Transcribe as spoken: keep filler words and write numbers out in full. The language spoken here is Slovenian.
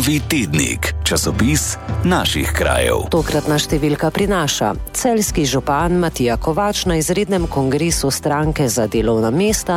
Novi tednik, časopis naših krajev. Tokratna številka prinaša: celjski župan Matija Kovač na izrednem kongresu stranke za delovna mesta